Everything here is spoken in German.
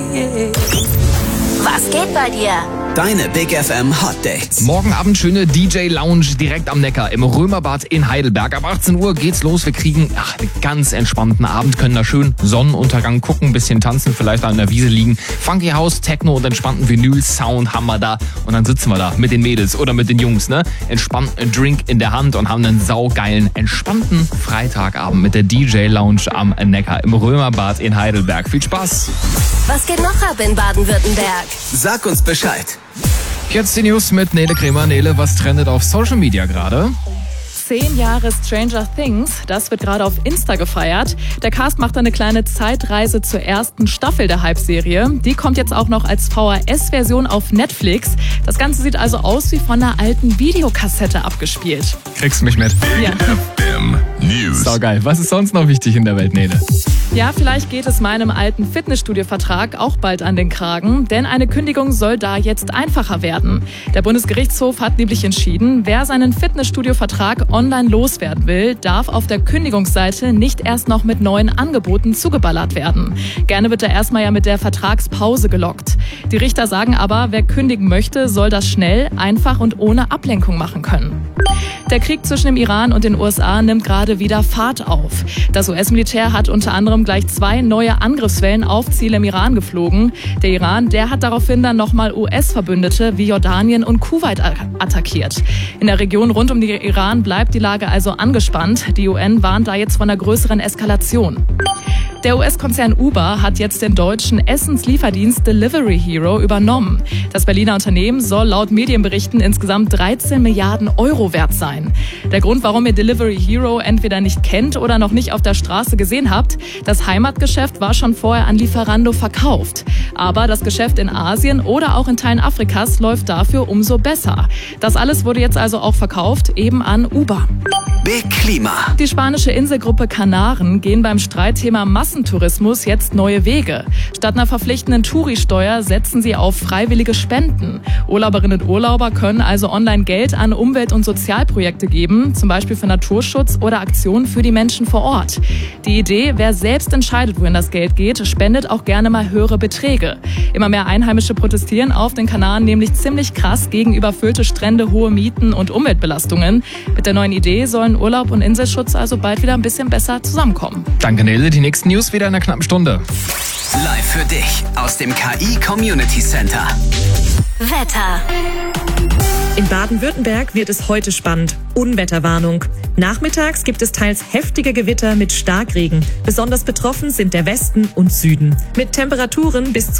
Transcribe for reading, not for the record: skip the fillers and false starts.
Was geht bei dir? Deine Big FM Hot Dates. Morgen Abend schöne DJ-Lounge direkt am Neckar im Römerbad in Heidelberg. Ab 18 Uhr geht's los. Wir kriegen einen ganz entspannten Abend, können da schön Sonnenuntergang gucken, ein bisschen tanzen, vielleicht an der Wiese liegen. Funky House, Techno und entspannten Vinyl-Sound haben wir da. Und dann sitzen wir da mit den Mädels oder mit den Jungs, ne? Entspannt, einen Drink in der Hand und haben einen saugeilen, entspannten Freitagabend mit der DJ-Lounge am Neckar im Römerbad in Heidelberg. Viel Spaß! Was geht noch ab in Baden-Württemberg? Sag uns Bescheid. Jetzt die News mit Nele Kremer. Nele, was trendet auf Social Media gerade? 10 Jahre Stranger Things, das wird gerade auf Insta gefeiert. Der Cast macht eine kleine Zeitreise zur ersten Staffel der Hype-Serie. Die kommt jetzt auch noch als VHS-Version auf Netflix. Das Ganze sieht also aus wie von einer alten Videokassette abgespielt. Kriegst du mich mit? Ja. News. So geil. Was ist sonst noch wichtig in der Welt, Nele? Ja, vielleicht geht es meinem alten Fitnessstudio-Vertrag auch bald an den Kragen, denn eine Kündigung soll da jetzt einfacher werden. Der Bundesgerichtshof hat nämlich entschieden, wer seinen Fitnessstudio-Vertrag online loswerden will, darf auf der Kündigungsseite nicht erst noch mit neuen Angeboten zugeballert werden. Gerne wird er erstmal ja mit der Vertragspause gelockt. Die Richter sagen aber, wer kündigen möchte, soll das schnell, einfach und ohne Ablenkung machen können. Der Krieg zwischen dem Iran und den USA nimmt gerade wieder Fahrt auf. Das US-Militär hat unter anderem gleich 2 neue Angriffswellen auf Ziele im Iran geflogen. Der Iran, der hat daraufhin dann nochmal US-Verbündete wie Jordanien und Kuwait attackiert. In der Region rund um den Iran bleibt die Lage also angespannt. Die UN warnt da jetzt von einer größeren Eskalation. Der US-Konzern Uber hat jetzt den deutschen Essenslieferdienst Delivery Hero übernommen. Das Berliner Unternehmen soll laut Medienberichten insgesamt 13 Milliarden Euro wert sein. Der Grund, warum ihr Delivery Hero entweder nicht kennt oder noch nicht auf der Straße gesehen habt: Das Heimatgeschäft war schon vorher an Lieferando verkauft. Aber das Geschäft in Asien oder auch in Teilen Afrikas läuft dafür umso besser. Das alles wurde jetzt also auch verkauft, eben an Uber. Big Klima. Die spanische Inselgruppe Kanaren gehen beim Streitthema Massentourismus jetzt neue Wege. Statt einer verpflichtenden Touri-Steuer setzen sie auf freiwillige Spenden. Urlauberinnen und Urlauber können also online Geld an Umwelt- und Sozialprojekte geben, zum Beispiel für Naturschutz oder Aktionen für die Menschen vor Ort. Die Idee, wer selbst entscheidet, wohin das Geld geht, spendet auch gerne mal höhere Beträge. Immer mehr Einheimische protestieren auf den Kanaren nämlich ziemlich krass gegen überfüllte Strände, hohe Mieten und Umweltbelastungen. Mit der neuen Idee sollen Urlaub und Inselschutz also bald wieder ein bisschen besser zusammenkommen. Danke, Nele. Die nächsten News wieder in einer knappen Stunde. Live für dich aus dem KI Community Center. Wetter. In Baden-Württemberg wird es heute spannend. Unwetterwarnung. Nachmittags gibt es teils heftige Gewitter mit Starkregen. Besonders betroffen sind der Westen und Süden. Mit Temperaturen bis zu